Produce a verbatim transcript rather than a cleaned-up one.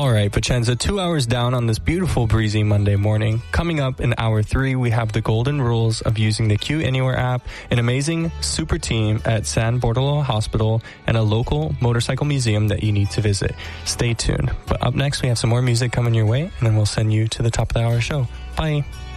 All right, Vicenza, two hours down on this beautiful, breezy Monday morning. Coming up in hour three, we have the golden rules of using the Q Anywhere app, an amazing super team at San Bortolo Hospital, and a local motorcycle museum that you need to visit. Stay tuned. But up next, we have some more music coming your way, and then we'll send you to the top of the hour show. Bye.